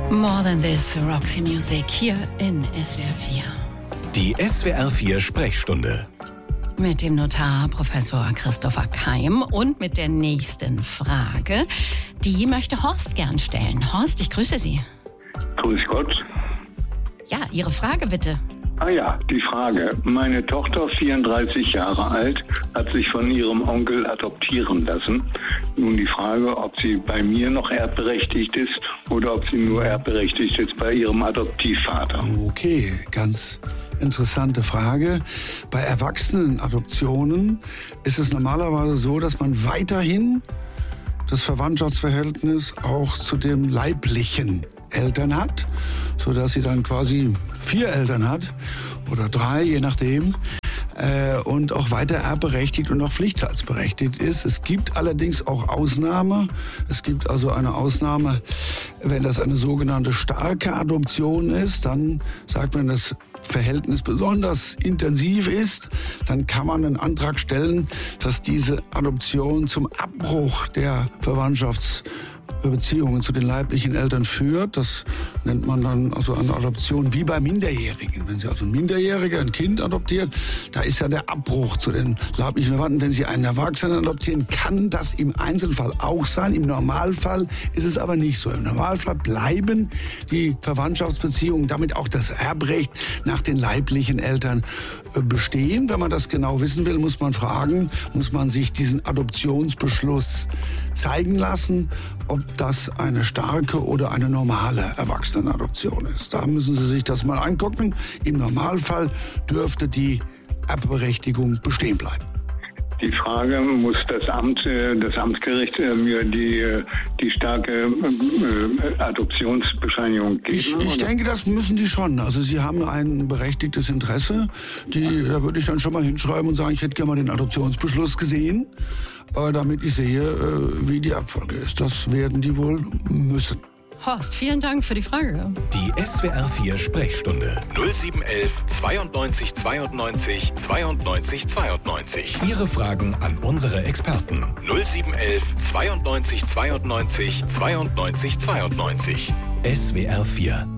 More Than This, Roxy Music hier in SWR 4. Die SWR 4 Sprechstunde. Mit dem Notar Professor Christopher Keim und mit der nächsten Frage. Die möchte Horst gern stellen. Horst, ich grüße Sie. Grüß Gott. Ja, Ihre Frage bitte. Die Frage. Meine Tochter, 34 Jahre alt, hat sich von ihrem Onkel adoptieren lassen. Nun die Frage, ob sie bei mir noch erbberechtigt ist oder ob sie nur erbberechtigt ist bei ihrem Adoptivvater. Okay, ganz interessante Frage. Bei Erwachsenenadoptionen ist es normalerweise so, dass man weiterhin das Verwandtschaftsverhältnis auch zu dem leiblichen Eltern hat, sodass sie dann quasi 4 Eltern hat oder 3, je nachdem, und auch weiter erbberechtigt und auch pflichtteilsberechtigt ist. Es gibt allerdings auch Ausnahme. Es gibt also eine Ausnahme, wenn das eine sogenannte starke Adoption ist, dann sagt man, das Verhältnis besonders intensiv ist, dann kann man einen Antrag stellen, dass diese Adoption zum Abbruch der Verwandtschaftsbeziehungen zu den leiblichen Eltern führt. Das nennt man dann also eine Adoption wie bei Minderjährigen. Wenn Sie also ein Minderjähriger ein Kind adoptiert, da ist ja der Abbruch zu den leiblichen Verwandten. Wenn Sie einen Erwachsenen adoptieren, kann das im Einzelfall auch sein. Im Normalfall ist es aber nicht so. Im Normalfall bleiben die Verwandtschaftsbeziehungen, damit auch das Erbrecht nach den leiblichen Eltern bestehen. Wenn man das genau wissen will, muss man fragen, muss man sich diesen Adoptionsbeschluss zeigen lassen, ob das eine starke oder eine normale Erwachsenenadoption ist. Da müssen Sie sich das mal angucken. Im Normalfall dürfte die Erbberechtigung bestehen bleiben. Die Frage, muss das Amtsgericht mir die starke Adoptionsbescheinigung geben? Ich denke, das müssen die schon. Also Sie haben ein berechtigtes Interesse. Da würde ich dann schon mal hinschreiben und sagen, ich hätte gerne mal den Adoptionsbeschluss gesehen, damit ich sehe, wie die Abfolge ist. Das werden die wohl müssen. Horst, vielen Dank für die Frage. Die SWR 4 Sprechstunde 0711 92 92 92 92. Ihre Fragen an unsere Experten 0711 92 92 92 92. SWR 4